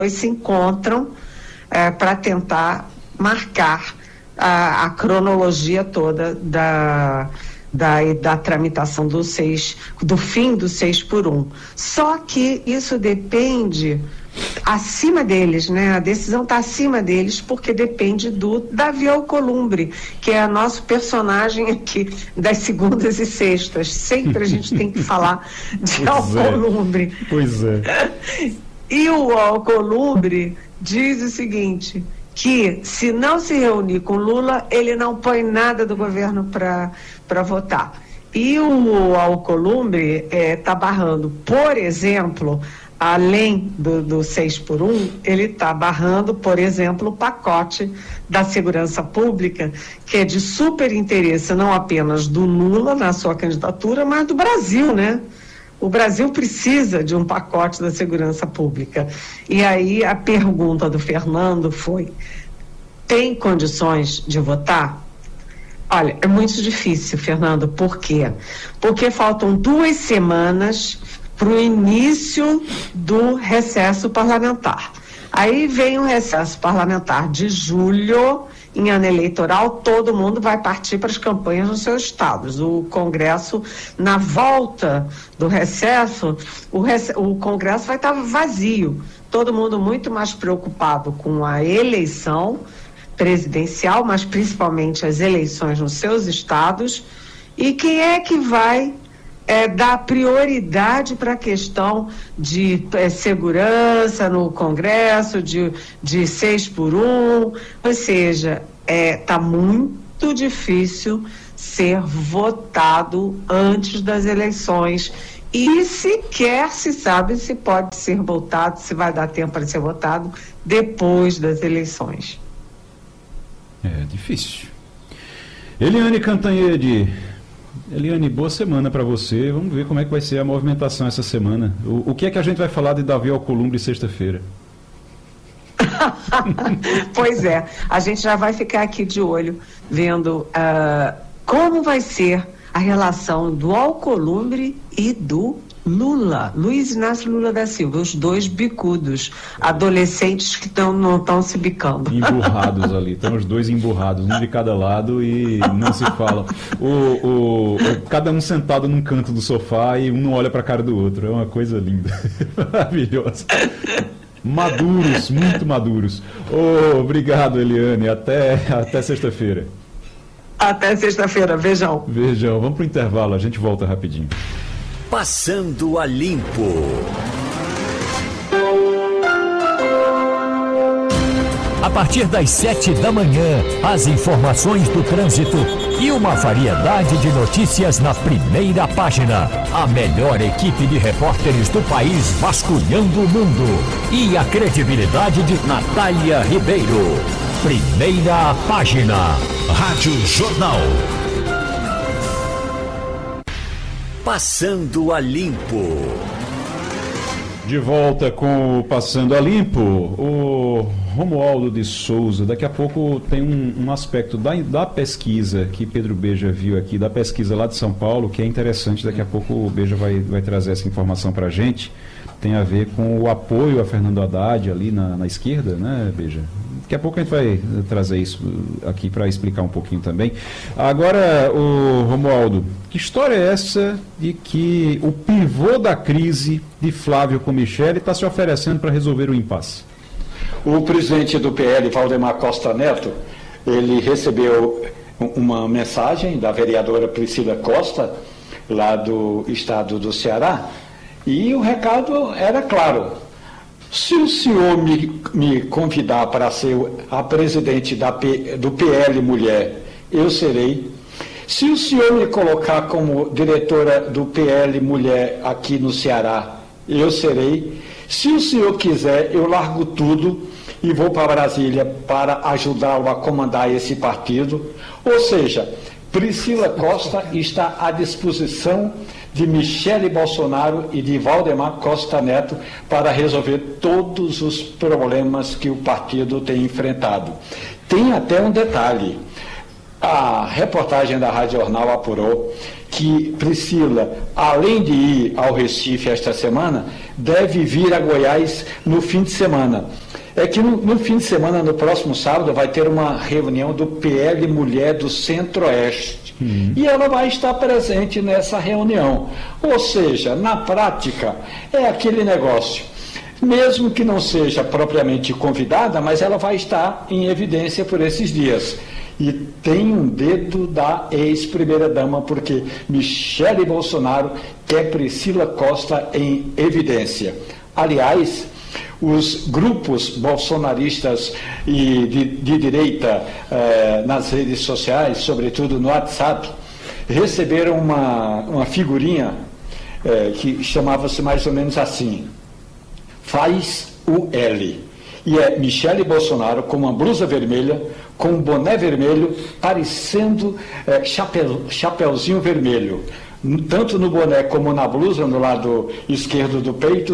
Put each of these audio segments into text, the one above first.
se encontram para tentar marcar a cronologia toda da tramitação do fim do 6x1. Só que isso depende acima deles, né? A decisão está acima deles porque depende do Davi Alcolumbre, que é nosso personagem aqui das segundas e sextas. Sempre a gente tem que falar de Alcolumbre. Pois é. E o Alcolumbre diz o seguinte, que se não se reunir com Lula, ele não põe nada do governo para votar. E o Alcolumbre está barrando, por exemplo, além do 6x1, ele está barrando, por exemplo, o pacote da segurança pública, que é de super interesse não apenas do Lula na sua candidatura, mas do Brasil, né? O Brasil precisa de um pacote da segurança pública. E aí a pergunta do Fernando foi: tem condições de votar? Olha, é muito difícil, Fernando. Por quê? Porque faltam 2 semanas para o início do recesso parlamentar. Aí vem o recesso parlamentar de julho, em ano eleitoral, todo mundo vai partir para as campanhas nos seus estados. O Congresso, na volta do recesso, o Congresso vai estar vazio. Todo mundo muito mais preocupado com a eleição presidencial, mas principalmente as eleições nos seus estados. E quem é que vai dar prioridade para a questão de segurança no Congresso, de 6x1, ou seja, está muito difícil ser votado antes das eleições e sequer se sabe se pode ser votado, se vai dar tempo para ser votado depois das eleições. É difícil. Eliane Cantanhede. Eliane, boa semana para você. Vamos ver como é que vai ser a movimentação essa semana. O que é que a gente vai falar de Davi Alcolumbre sexta-feira? Pois é, a gente já vai ficar aqui de olho, vendo como vai ser a relação do Alcolumbre e do Lula, Luiz Inácio Lula da Silva, os dois bicudos, adolescentes que não estão se bicando. Emburrados ali, estão os dois emburrados, um de cada lado e não se falam. Cada um sentado num canto do sofá e um não olha para a cara do outro, é uma coisa linda, maravilhosa. Maduros, muito maduros. Obrigado, Eliane, até sexta-feira. Até sexta-feira, beijão. Beijão, vamos pro intervalo, a gente volta rapidinho. Passando a Limpo. A partir das 7 da manhã, as informações do trânsito e uma variedade de notícias na primeira página. A melhor equipe de repórteres do país vasculhando o mundo. E a credibilidade de Natália Ribeiro. Primeira página. Rádio Jornal. Passando a Limpo. De volta com o Passando a Limpo. O Romualdo de Souza, daqui a pouco tem um aspecto da pesquisa que Pedro Beja viu aqui, da pesquisa lá de São Paulo, que é interessante. Daqui a pouco o Beja vai trazer essa informação para a gente. Tem a ver com o apoio a Fernando Haddad ali na esquerda, né, Beja? Daqui a pouco a gente vai trazer isso aqui para explicar um pouquinho também. Agora, o Romualdo, que história é essa de que o pivô da crise de Flávio com Michele está se oferecendo para resolver o impasse? O presidente do PL, Valdemar Costa Neto, ele recebeu uma mensagem da vereadora Priscila Costa, lá do estado do Ceará, e o recado era claro: se o senhor me convidar para ser a presidente do PL Mulher, eu serei. Se o senhor me colocar como diretora do PL Mulher aqui no Ceará, eu serei. Se o senhor quiser, eu largo tudo e vou para Brasília para ajudá-lo a comandar esse partido. Ou seja, Priscila Costa está à disposição de Michele Bolsonaro e de Valdemar Costa Neto para resolver todos os problemas que o partido tem enfrentado. Tem até um detalhe: a reportagem da Rádio Jornal apurou que Priscila, além de ir ao Recife esta semana, deve vir a Goiás no fim de semana. É que no fim de semana, no próximo sábado, vai ter uma reunião do PL Mulher do Centro-Oeste. E ela vai estar presente nessa reunião. Ou seja, na prática, é aquele negócio. Mesmo que não seja propriamente convidada, mas ela vai estar em evidência por esses dias. E tem um dedo da ex-primeira-dama, porque Michele Bolsonaro quer Priscila Costa em evidência. Aliás, os grupos bolsonaristas e de direita nas redes sociais, sobretudo no WhatsApp, receberam uma figurinha que chamava-se mais ou menos assim: faz o L. E é Michele Bolsonaro com uma blusa vermelha, com um boné vermelho, parecendo chapeuzinho vermelho. Tanto no boné como na blusa, no lado esquerdo do peito,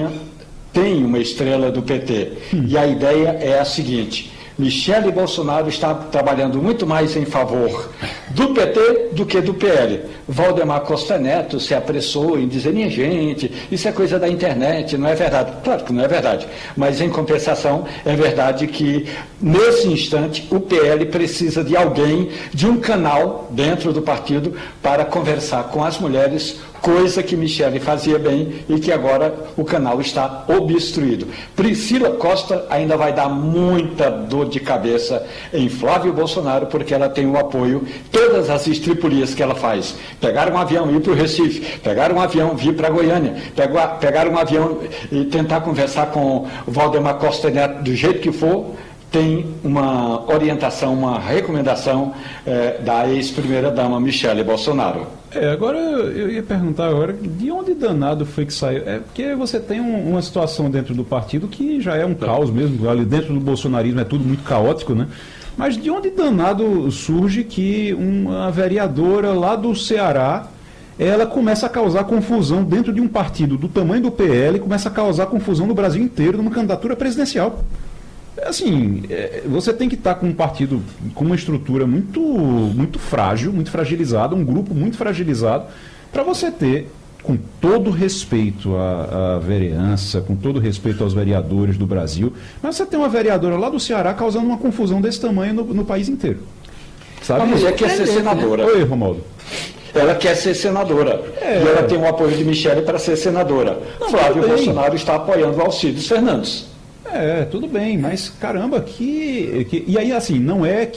tem uma estrela do PT. E a ideia é a seguinte: Michele Bolsonaro está trabalhando muito mais em favor do PT do que do PL. Valdemar Costa Neto se apressou em dizer: minha gente, isso é coisa da internet, não é verdade. Claro que não é verdade, mas em compensação é verdade que nesse instante o PL precisa de alguém, de um canal dentro do partido para conversar com as mulheres, coisa que Michele fazia bem e que agora o canal está obstruído. Priscila Costa ainda vai dar muita dor de cabeça em Flávio Bolsonaro, porque ela tem o apoio, todas as estripulias que ela faz. Pegar um avião e ir para o Recife, pegar um avião vir para Goiânia, pegar um avião e tentar conversar com o Valdemar Costa Neto do jeito que for, tem uma orientação, uma recomendação da ex-primeira-dama Michele Bolsonaro. Agora eu ia perguntar agora, de onde danado foi que saiu? Porque você tem uma situação dentro do partido que já é um caos mesmo, ali dentro do bolsonarismo é tudo muito caótico, né? Mas de onde danado surge que uma vereadora lá do Ceará, ela começa a causar confusão dentro de um partido do tamanho do PL, começa a causar confusão no Brasil inteiro numa candidatura presidencial? Assim, você tem que estar com um partido com uma estrutura muito frágil, muito fragilizada, um grupo muito fragilizado, para você ter, com todo respeito à vereança, com todo respeito aos vereadores do Brasil, mas você tem uma vereadora lá do Ceará causando uma confusão desse tamanho no país inteiro. Sabe? A mulher quer ser senadora. Oi, Romualdo. Ela quer ser senadora. E ela tem o apoio de Michele para ser senadora. Flávio Bolsonaro está apoiando Alcides Fernandes. Tudo bem, mas caramba, e aí assim, não é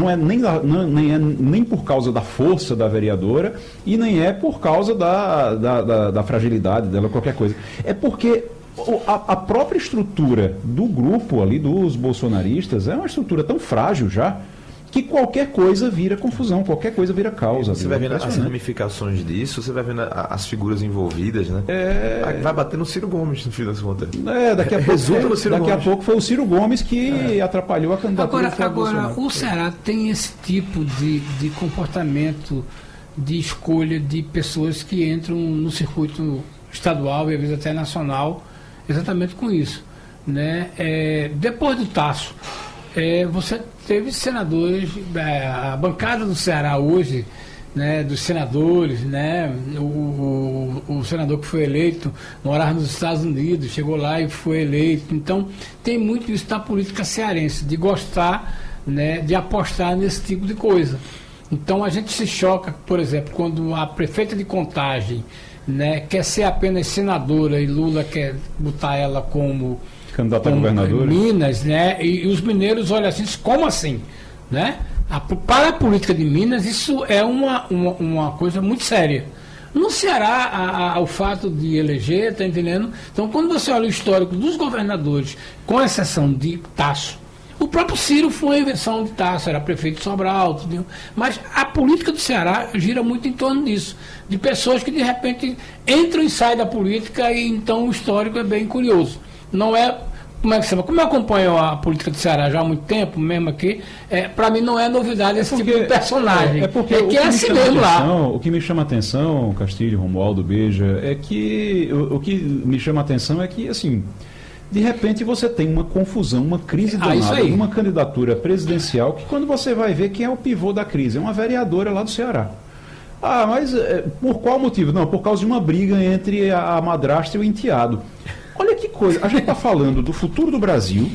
nem por causa da força da vereadora e nem é por causa da fragilidade dela, qualquer coisa. É porque a própria estrutura do grupo ali, dos bolsonaristas, é uma estrutura tão frágil já, que qualquer coisa vira confusão, qualquer coisa vira causa. Você vai vendo as ramificações disso, você vai vendo as figuras envolvidas, né? Vai bater no Ciro Gomes, no fim das contas. Daqui a pouco foi o Ciro Gomes que atrapalhou a candidatura. Agora o Ceará tem esse tipo de comportamento, de escolha de pessoas que entram no circuito estadual e às vezes até nacional, exatamente com isso, né? Depois do Tasso, você teve senadores, a bancada do Ceará hoje, né, dos senadores, né, o senador que foi eleito morava nos Estados Unidos, chegou lá e foi eleito. Então tem muito isso da política cearense, de gostar, né, de apostar nesse tipo de coisa. Então a gente se choca, por exemplo, quando a prefeita de Contagem, né, quer ser apenas senadora e Lula quer botar ela como candidata a governadora. Minas, né? E os mineiros olham assim, como assim? Né? Para a política de Minas, isso é uma coisa muito séria. No Ceará, o fato de eleger, tá entendendo? Então, quando você olha o histórico dos governadores, com exceção de Tasso, o próprio Ciro foi a invenção de Tasso, era prefeito de Sobral, tudo. Mas a política do Ceará gira muito em torno disso, de pessoas que de repente entram e saem da política, e então o histórico é bem curioso. Não é, como é que se chama? Como eu acompanho a política do Ceará já há muito tempo, mesmo aqui, para mim não é novidade esse tipo de personagem. É assim mesmo lá. O que me chama a atenção, Castilho, Romualdo, Beja, é que o que me chama a atenção é que, assim, de repente você tem uma confusão, uma crise danada numa candidatura presidencial, que quando você vai ver quem é o pivô da crise, é uma vereadora lá do Ceará. Ah, mas por qual motivo? Não, por causa de uma briga entre a madrasta e o enteado. Olha que coisa, a gente está falando do futuro do Brasil,